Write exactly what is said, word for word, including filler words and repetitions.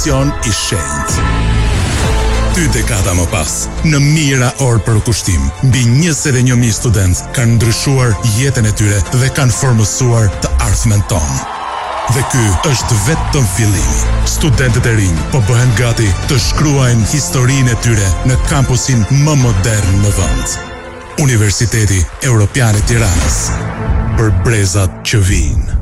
Emision i shenjtë. Dy dekada më pas, në mijëra orë për kushtim, mbi njëzet e një mijë studentë kanë ndryshuar jetën e tyre dhe kanë formësuar të ardhmen tonë. Dhe ky është vetëm fillimi. Studentët e rinj po bëhen gati të shkruajnë historinë e tyre në kampusin më modern në vend. Universiteti Evropian i Tiranës. Për brezat që vijnë.